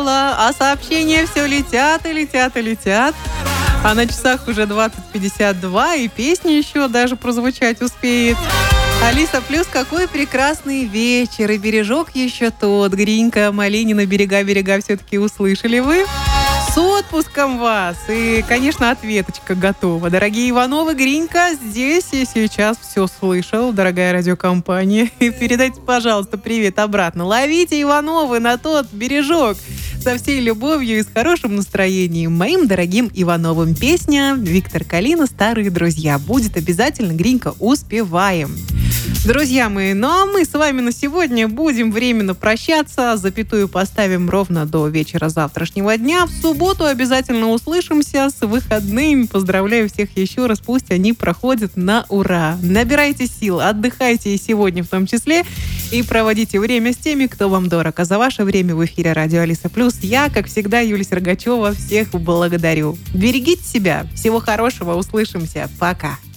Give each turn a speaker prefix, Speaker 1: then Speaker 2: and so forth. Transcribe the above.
Speaker 1: А сообщения все летят и летят и летят. А на часах уже 20:52, и песня еще даже прозвучать успеет. Алиса Плюс, какой прекрасный вечер, и бережок еще тот. Гринька, Малинина, берега все-таки услышали вы. С отпуском вас! И, конечно, ответочка готова. Дорогие Ивановы, Гринька здесь и сейчас все слышал, дорогая радиокомпания. И передайте, пожалуйста, привет обратно. Ловите, Ивановы, на тот бережок. Со всей любовью и с хорошим настроением. Моим дорогим Ивановым песня Виктор Калина «Старые друзья». Будет обязательно, Гринька, успеваем. Друзья мои, ну а мы с вами на сегодня будем временно прощаться. Запятую поставим ровно до вечера завтрашнего дня. В субботу обязательно услышимся с выходными. Поздравляю всех еще раз. Пусть они проходят на ура. Набирайте сил, отдыхайте и сегодня в том числе. И проводите время с теми, кто вам дорог. А за ваше время в эфире радио Алиса Плюс я, как всегда, Юлия Сергачева, всех благодарю. Берегите себя. Всего хорошего. Услышимся. Пока.